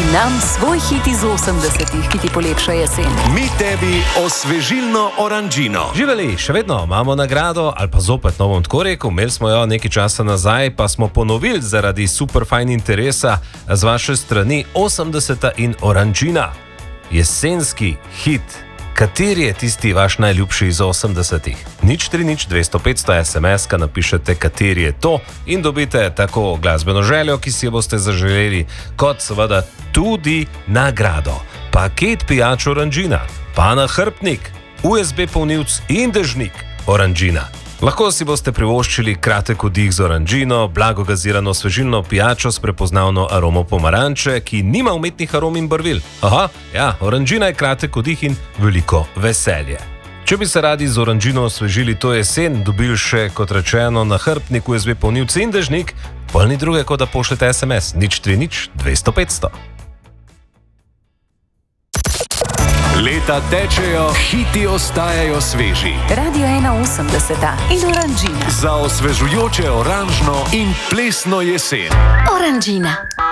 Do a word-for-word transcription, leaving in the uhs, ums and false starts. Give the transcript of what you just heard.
nam svoj hit iz osemdesetih, ki ti polepša jesen. Mi tebi osvežilno oranžino. Živeli, še vedno imamo nagrado, ali pa zopet, no bom tako rekel, imeli smo jo nekaj časa nazaj, pa smo ponovili zaradi super fajn interesa z vaše strani osemdeseta in oranžina. Jesenski hit. Kateri je tisti vaš najljubši iz osemdesetih? nič tri nič dvesto petsto es em es-ka napišete, kateri je to in dobite tako glasbeno željo, ki si jo boste zaželeli, kot seveda tudi nagrado. Paket pijač oranžina, pa nahrbtnik, U S B polnilc in dežnik oranžina. Lahko si boste privoščili kratek vdih z oranžino, blago gazirano svežilno pijačo s prepoznavno aromo pomaranče, ki nima umetnih arom in barvil. Aha, ja, oranžina je kratek vdih in veliko veselje. Če bi se radi z oranžino osvežili to jesen, dobili še, kot rečeno, nahrbtnik, U S B polnilc in dežnik, pol ni druge, kot da pošljete es em es nič tri nič dvesto petsto. Leta tečejo, hiti ostajajo sveži. Radio ena osemdeseta in oranžina. Za osvežujoče oranžno in plesno jesen. Oranžina.